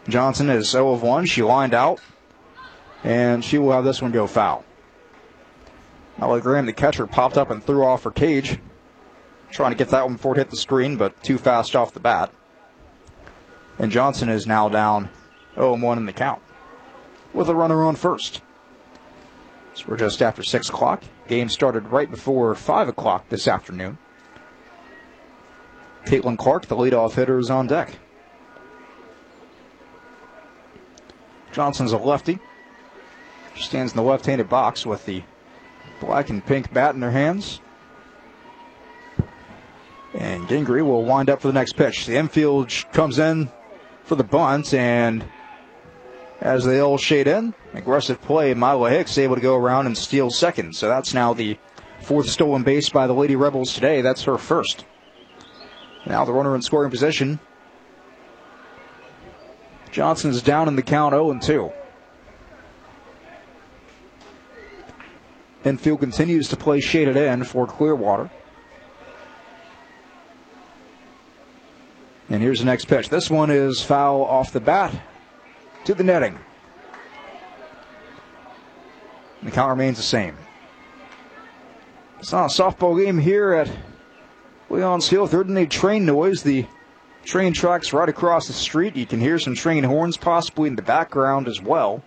Johnson is 0 of 1. She lined out, and she will have this one go foul. Molly Graham, the catcher, popped up and threw off her cage, trying to get that one before it hit the screen, but too fast off the bat. And Johnson is now down 0-1 in the count with a runner on first. So we're just after 6 o'clock. Game started right before 5 o'clock this afternoon. Caitlin Clark, the leadoff hitter, is on deck. Johnson's a lefty. She stands in the left-handed box with the black and pink bat in her hands. And Gingrey will wind up for the next pitch. The infield comes in for the bunt, and as they all shade in, aggressive play, Mila Hicks able to go around and steal second. So that's now the 4th stolen base by the Lady Rebels today. That's her first. Now the runner in scoring position. Johnson's down in the count 0-2. Infield continues to play shaded in for Clearwater. And here's the next pitch. This one is foul off the bat to the netting. The count remains the same. It's not a softball game here at Leon's Field. There isn't any train noise. The train track's right across the street. You can hear some train horns possibly in the background as well.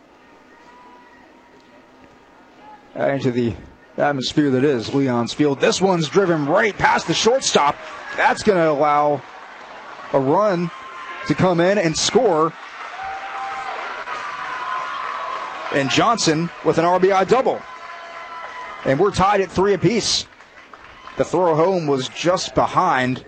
Into the atmosphere that is Leon's Field. This one's driven right past the shortstop. That's going to allow a run to come in and score. And Johnson with an RBI double. And we're tied at 3 apiece. The throw home was just behind.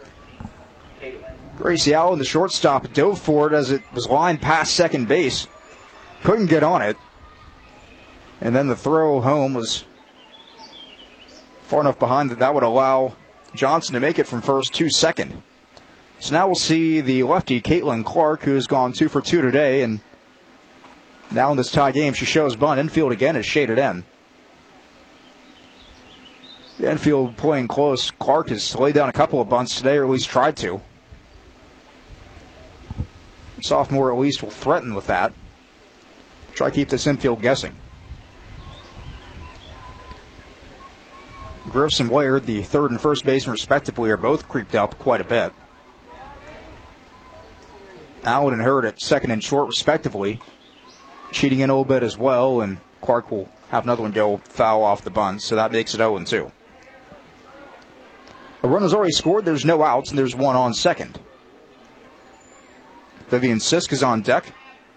Gracie Allen, the shortstop, dove for it as it was lined past second base. Couldn't get on it. And then the throw home was far enough behind that that would allow Johnson to make it from first to second. So now we'll see the lefty, Caitlin Clark, who has gone 2 for 2 today. And now in this tie game, she shows bunt. Infield again is shaded in. The infield playing close. Clark has laid down a couple of bunts today, or at least tried to. Sophomore at least will threaten with that. Try to keep this infield guessing. Griffs and Laird, the third and first baseman respectively, are both creeped up quite a bit. Allen and Hurd at second and short respectively, cheating in a little bit as well, and Clark will have another one go foul off the bunt, so that makes it 0-2. A run has already scored. There's no outs, and there's one on second. Vivian Sisk is on deck.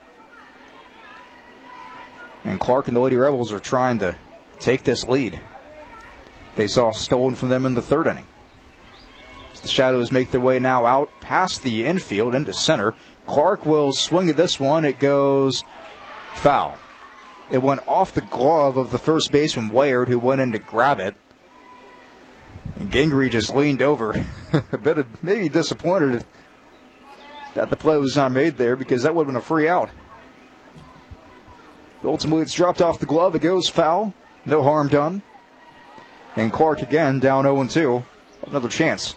And Clark and the Lady Rebels are trying to take this lead. They saw stolen from them in the third inning. As the Shadows make their way now out past the infield into center. Clark will swing at this one. It goes foul. It went off the glove of the first baseman, Laird, who went in to grab it. And Gingrey just leaned over. A bit of maybe disappointed that the play was not made there, because that would have been a free out. Ultimately, it's dropped off the glove. It goes foul. No harm done. And Clark again down 0-2. Another chance.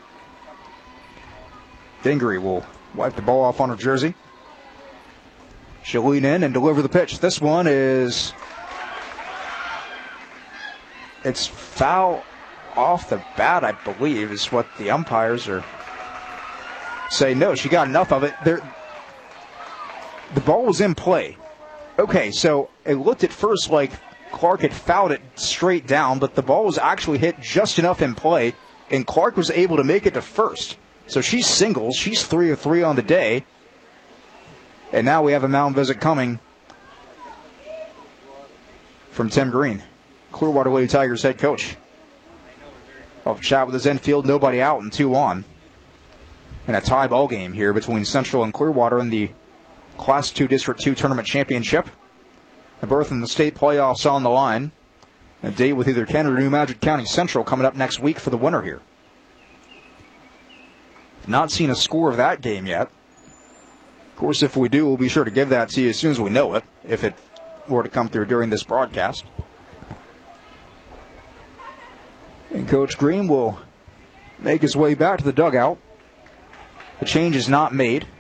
Gingrey will wipe the ball off on her jersey. She'll lean in and deliver the pitch. This one is... it's foul off the bat, I believe, is what the umpires are saying. No, she got enough of it. The ball was in play. Okay, so it looked at first like Clark had fouled it straight down, but the ball was actually hit just enough in play, and Clark was able to make it to first. So she's singles. She's 3 of 3 on the day. And now we have a mound visit coming from Tim Green, Clearwater Lady Tigers head coach. Off chat with his infield, nobody out and 2 on. And a tie ball game here between Central and Clearwater in the Class 2 District 2 Tournament Championship. A berth in the state playoffs on the line. A date with either Canada or New Magic County Central coming up next week for the winner here. Not seen a score of that game yet. Of course, if we do, we'll be sure to give that to you as soon as we know it, if it were to come through during this broadcast. And Coach Green will make his way back to the dugout. The change is not made.